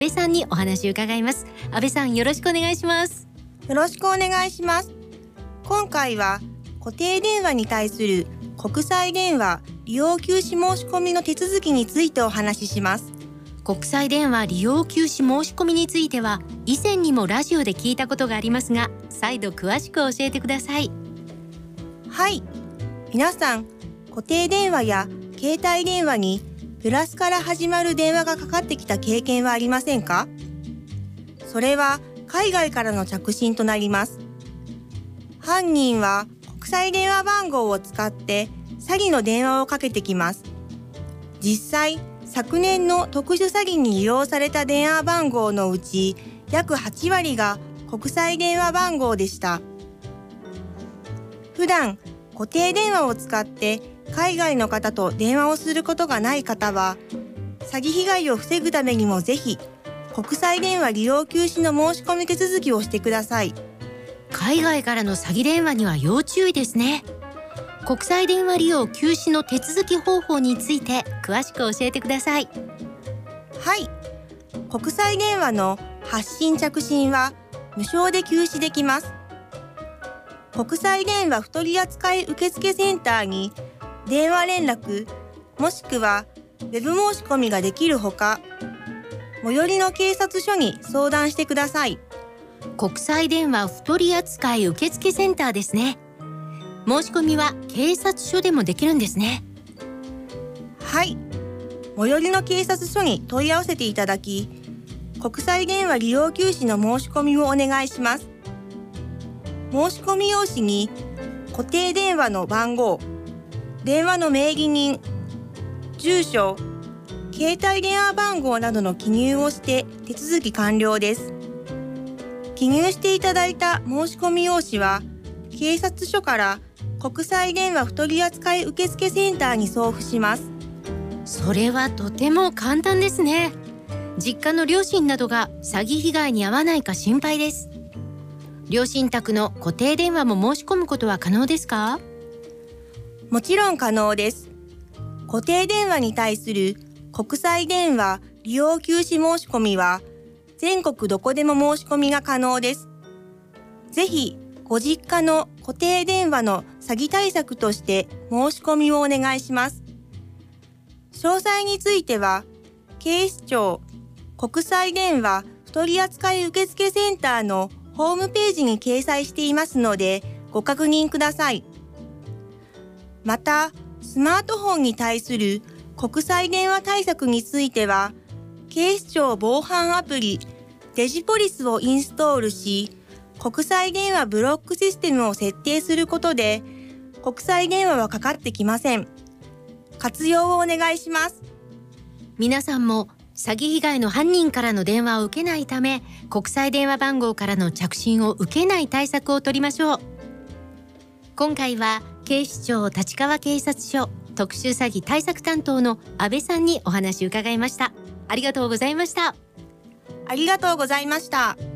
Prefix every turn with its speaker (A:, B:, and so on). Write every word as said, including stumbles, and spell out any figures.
A: 安倍さんにお話を伺います。安倍さん、よろしくお願いします。
B: よろしくお願いします。今回は固定電話に対する国際電話利用休止申し込みの手続きについてお話しします。
A: 国際電話利用休止申し込みについては以前にもラジオで聞いたことがありますが、再度詳しく教えてください。
B: はい、皆さん固定電話や携帯電話にプラスから始まる電話がかかってきた経験はありませんか？それは海外からの着信となります。犯人は国際電話番号を使って詐欺の電話をかけてきます。実際、昨年の特殊詐欺に利用された電話番号のうち約はちわりが国際電話番号でした。普段固定電話を使って海外の方と電話をすることがない方は、詐欺被害を防ぐためにもぜひ国際電話利用休止の申し込み手続きをしてください。
A: 海外からの詐欺電話には要注意ですね。国際電話利用休止の手続き方法について詳しく教えてください。
B: はい、国際電話の発信着信は無償で休止できます。国際電話不取扱受付センターに電話連絡もしくはウェブ申し込みができるほか、最寄りの警察署に相談してください。
A: 国際電話不取扱受付センターですね。申し込みは警察署でもできるんですね。
B: はい、最寄りの警察署に問い合わせていただき、国際電話利用休止の申し込みをお願いします。申し込み用紙に固定電話の番号、電話の名義人、住所、携帯電話番号などの記入をして手続き完了です。記入していただいた申し込み用紙は警察署から国際電話不取扱受付センターに送付します。
A: それはとても簡単ですね。実家の両親などが詐欺被害に遭わないか心配です。両親宅の固定電話も申し込むことは可能ですか？
B: もちろん可能です。固定電話に対する国際電話利用休止申し込みは全国どこでも申し込みが可能です。ぜひご実家の固定電話の詐欺対策として申し込みをお願いします。詳細については警視庁国際電話不取扱受付センターのホームページに掲載していますのでご確認ください。また、スマートフォンに対する国際電話対策については警視庁防犯アプリデジポリスをインストールし、国際電話ブロックシステムを設定することで国際電話はかかってきません。活用をお願いします。
A: 皆さんも詐欺被害の犯人からの電話を受けないため、国際電話番号からの着信を受けない対策を取りましょう。今回は警視庁立川警察署特殊詐欺対策担当の安倍さんにお話を伺いました。ありがとうございました。
B: ありがとうございました。